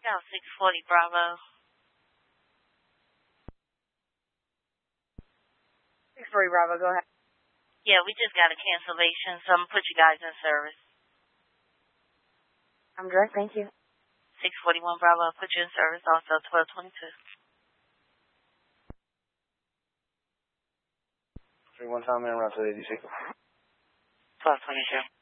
Yeah, 640 Bravo. 640 Bravo, go ahead. Yeah, we just got a cancellation, so I'm going to put you guys in service. I'm direct, thank you. 641 Bravo, I'll put you in service, also 1222. 31 time in, around 86. 1222.